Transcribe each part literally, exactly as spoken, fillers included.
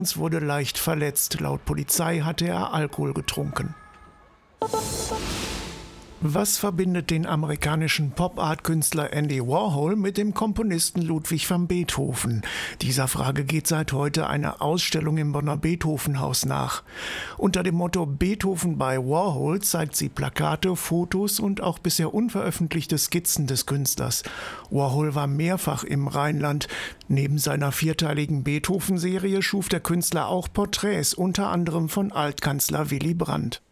wurde leicht verletzt. Laut Polizei hatte er Alkohol getrunken. Was verbindet den amerikanischen Pop-Art-Künstler Andy Warhol mit dem Komponisten Ludwig van Beethoven? Dieser Frage geht seit heute eine Ausstellung im Bonner Beethovenhaus nach. Unter dem Motto Beethoven bei Warhol zeigt sie Plakate, Fotos und auch bisher unveröffentlichte Skizzen des Künstlers. Warhol war mehrfach im Rheinland. Neben seiner vierteiligen Beethoven-Serie schuf der Künstler auch Porträts, unter anderem von Altkanzler Willy Brandt.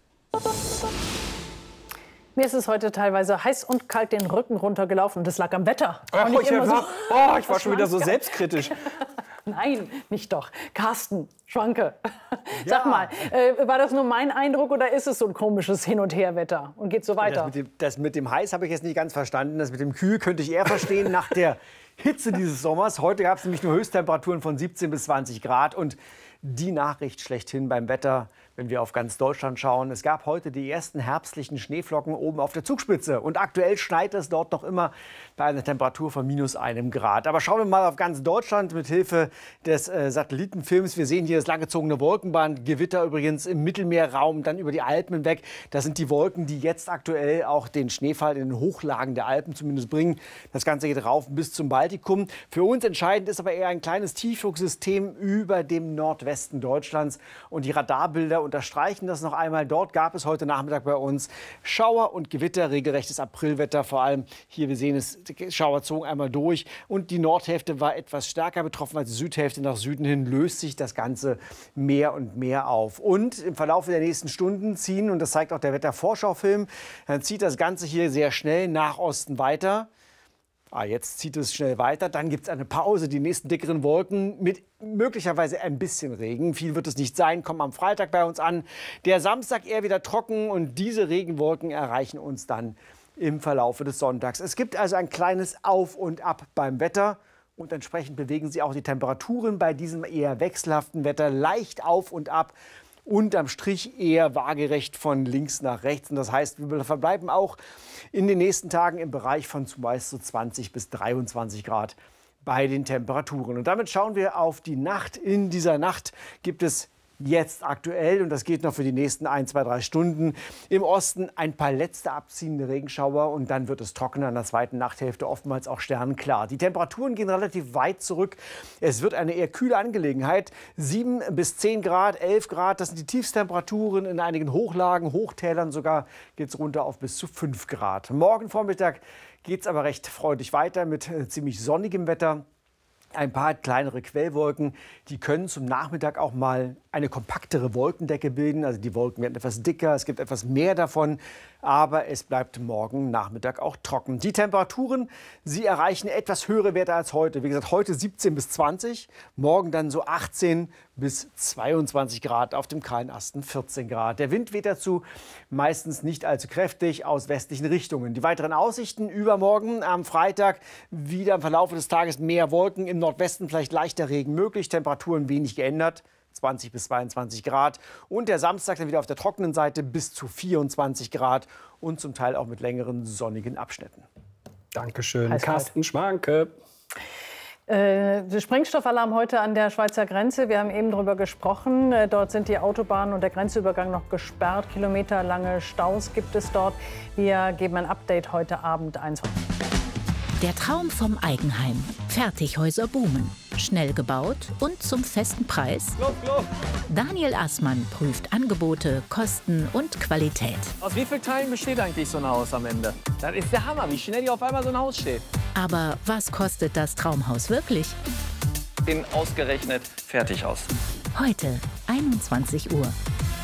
Mir ist es heute teilweise heiß und kalt den Rücken runtergelaufen. Das lag am Wetter. Ach, ich, war, so, oh, ich war schon wieder so selbstkritisch. Nein, nicht doch. Carsten Schwanke, ja. Sag mal, äh, war das nur mein Eindruck oder ist es so ein komisches Hin- und Herwetter und geht so weiter? Das mit dem, das mit dem Heiß habe ich jetzt nicht ganz verstanden. Das mit dem Kühl könnte ich eher verstehen nach der Hitze dieses Sommers. Heute gab es nämlich nur Höchsttemperaturen von siebzehn bis zwanzig Grad. Und die Nachricht schlechthin beim Wetter, wenn wir auf ganz Deutschland schauen. Es gab heute die ersten herbstlichen Schneeflocken oben auf der Zugspitze. Und aktuell schneit es dort noch immer bei einer Temperatur von minus einem Grad. Aber schauen wir mal auf ganz Deutschland mit Hilfe des äh, Satellitenfilms. Wir sehen hier das langgezogene Wolkenband. Gewitter übrigens im Mittelmeerraum, dann über die Alpen hinweg. Das sind die Wolken, die jetzt aktuell auch den Schneefall in den Hochlagen der Alpen zumindest bringen. Das Ganze geht rauf bis zum Baltikum. Für uns entscheidend ist aber eher ein kleines Tiefdrucksystem über dem Nordwesten Deutschlands. Und die Radarbilder unterstreichen das noch einmal. Dort gab es heute Nachmittag bei uns Schauer und Gewitter, regelrechtes Aprilwetter. Vor allem hier, wir sehen es, die Schauer zogen einmal durch. Und die Nordhälfte war etwas stärker betroffen als die Südhälfte. Nach Süden hin löst sich das Ganze mehr und mehr auf. Und im Verlauf der nächsten Stunden ziehen, und das zeigt auch der Wettervorschaufilm, dann zieht das Ganze hier sehr schnell nach Osten weiter. Ah, jetzt zieht es schnell weiter, dann gibt es eine Pause. Die nächsten dickeren Wolken mit möglicherweise ein bisschen Regen. Viel wird es nicht sein, kommen am Freitag bei uns an. Der Samstag eher wieder trocken und diese Regenwolken erreichen uns dann im Verlaufe des Sonntags. Es gibt also ein kleines Auf und Ab beim Wetter. Und entsprechend bewegen sich auch die Temperaturen bei diesem eher wechselhaften Wetter leicht auf und ab. Unterm Strich eher waagerecht von links nach rechts. Und das heißt, wir verbleiben auch in den nächsten Tagen im Bereich von zumeist so zwanzig bis dreiundzwanzig Grad bei den Temperaturen. Und damit schauen wir auf die Nacht. In dieser Nacht gibt es jetzt aktuell, und das geht noch für die nächsten ein, zwei, drei Stunden, im Osten ein paar letzte abziehende Regenschauer und dann wird es trockener in der zweiten Nachthälfte, oftmals auch sternenklar. Die Temperaturen gehen relativ weit zurück. Es wird eine eher kühle Angelegenheit. sieben bis zehn Grad, elf Grad, das sind die Tiefstemperaturen. In einigen Hochlagen, Hochtälern sogar geht es runter auf bis zu fünf Grad. Morgen Vormittag geht es aber recht freudig weiter mit äh, ziemlich sonnigem Wetter. Ein paar kleinere Quellwolken, die können zum Nachmittag auch mal eine kompaktere Wolkendecke bilden. Also die Wolken werden etwas dicker, es gibt etwas mehr davon, aber es bleibt morgen Nachmittag auch trocken. Die Temperaturen, sie erreichen etwas höhere Werte als heute. Wie gesagt, heute siebzehn bis zwanzig, morgen dann so achtzehn bis zweiundzwanzig Grad, auf dem kahlen Asten vierzehn Grad. Der Wind weht dazu meistens nicht allzu kräftig aus westlichen Richtungen. Die weiteren Aussichten übermorgen am Freitag wieder im Verlauf des Tages mehr Wolken, im Nordwesten vielleicht leichter Regen möglich, Temperaturen wenig geändert. zwanzig bis zweiundzwanzig Grad. Und der Samstag dann wieder auf der trockenen Seite bis zu vierundzwanzig Grad und zum Teil auch mit längeren sonnigen Abschnitten. Dankeschön, Heiß, Carsten Schwanke. Äh, der Sprengstoffalarm heute an der Schweizer Grenze. Wir haben eben darüber gesprochen. Äh, dort sind die Autobahnen und der Grenzübergang noch gesperrt. Kilometerlange Staus gibt es dort. Wir geben ein Update heute Abend eins. Der Traum vom Eigenheim. Fertighäuser boomen. Schnell gebaut und zum festen Preis. Daniel Assmann prüft Angebote, Kosten und Qualität. Aus wie vielen Teilen besteht eigentlich so ein Haus am Ende? Das ist der Hammer, wie schnell hier auf einmal so ein Haus steht. Aber was kostet das Traumhaus wirklich? In ausgerechnet Fertighaus. Heute, einundzwanzig Uhr.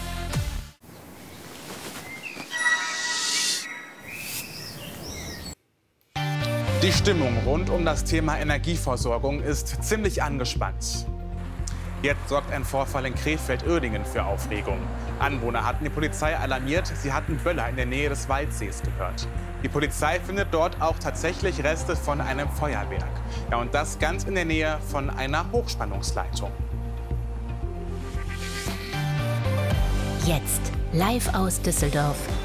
Die Stimmung rund um das Thema Energieversorgung ist ziemlich angespannt. Jetzt sorgt ein Vorfall in Krefeld-Uerdingen für Aufregung. Anwohner hatten die Polizei alarmiert, sie hatten Böller in der Nähe des Waldsees gehört. Die Polizei findet dort auch tatsächlich Reste von einem Feuerwerk. Ja, und das ganz in der Nähe von einer Hochspannungsleitung. Jetzt live aus Düsseldorf.